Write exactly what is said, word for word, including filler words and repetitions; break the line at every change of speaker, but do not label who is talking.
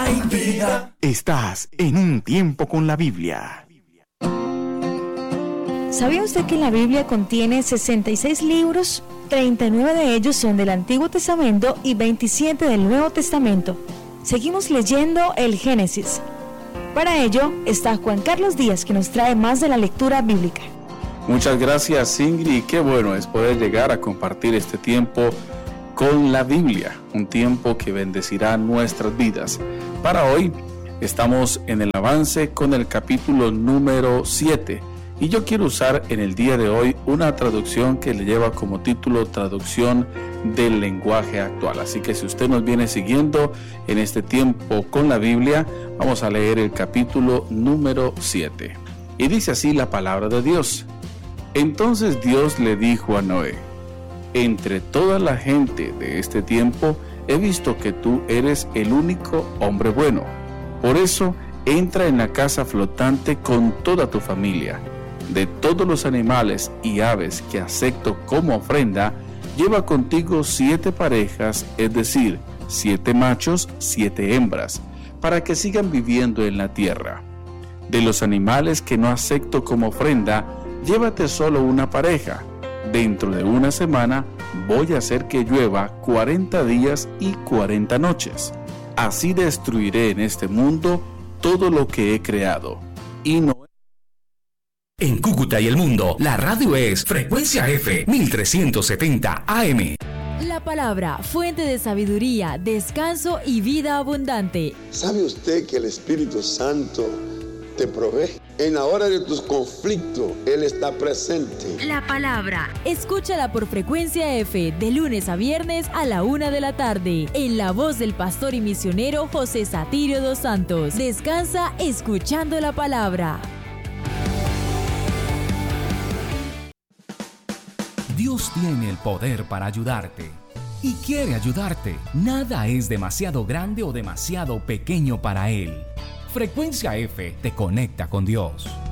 hay vida.
Estás en un tiempo con la Biblia.
¿Sabía usted que la Biblia contiene sesenta y seis libros? treinta y nueve de ellos son del Antiguo Testamento y veintisiete del Nuevo Testamento. Seguimos leyendo el Génesis. Para ello está Juan Carlos Díaz, que nos trae más de la lectura bíblica.
Muchas gracias, Ingrid. Qué bueno es poder llegar a compartir este tiempo con la Biblia, un tiempo que bendecirá nuestras vidas. Para hoy estamos en el avance con el capítulo número siete. Y yo quiero usar en el día de hoy una traducción que le lleva como título Traducción del lenguaje actual. Así que si usted nos viene siguiendo en este tiempo con la Biblia, vamos a leer el capítulo número siete. Y dice así la palabra de Dios. Entonces Dios le dijo a Noé: entre toda la gente de este tiempo he visto que tú eres el único hombre bueno. Por eso entra en la casa flotante con toda tu familia. De todos los animales y aves que acepto como ofrenda, lleva contigo siete parejas, es decir, siete machos, siete hembras, para que sigan viviendo en la tierra. De los animales que no acepto como ofrenda, llévate solo una pareja. Dentro de una semana voy a hacer que llueva cuarenta días y cuarenta noches. Así destruiré en este mundo todo lo que he creado. Y no
En Cúcuta y el mundo, la radio es Frecuencia F mil trescientos setenta A M.
La palabra, fuente de sabiduría, descanso y vida abundante.
¿Sabe usted que el Espíritu Santo te provee? En la hora de tus conflictos, Él está presente.
La palabra. Escúchala por Frecuencia F de lunes a viernes a la una de la tarde. En la voz del pastor y misionero José Satirio dos Santos. Descansa escuchando la palabra.
Dios tiene el poder para ayudarte y quiere ayudarte. Nada es demasiado grande o demasiado pequeño para Él. Frecuencia F te conecta con Dios.